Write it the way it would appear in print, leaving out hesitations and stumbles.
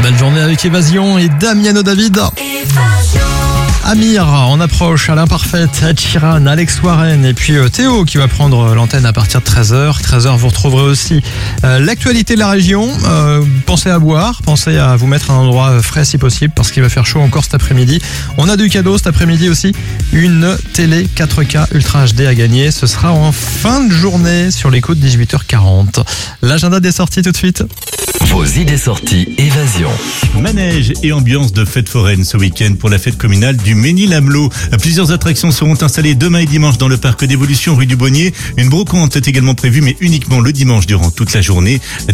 belle journée avec Évasion et Damiano David. Amir en approche à l'imparfaite, Ed Sheeran, Alex Warren et puis Théo qui va prendre l'antenne à partir de 13h. 13h, vous retrouverez aussi l'actualité de la région. Pensez à boire, pensez à vous mettre à un endroit frais si possible parce qu'il va faire chaud encore cet après-midi. On a du cadeau cet après-midi aussi, une télé 4K Ultra HD à gagner. Ce sera en fin de journée sur les coups de 18h40. L'agenda des sorties tout de suite. Vos idées sorties Évasion. Manège et ambiance de fête foraine ce week-end pour la fête communale du Mesnil-Amelot. Plusieurs attractions seront installées demain et dimanche dans le parc d'évolution rue du Bonnier. Une brocante est également prévue mais uniquement le dimanche durant toute la journée.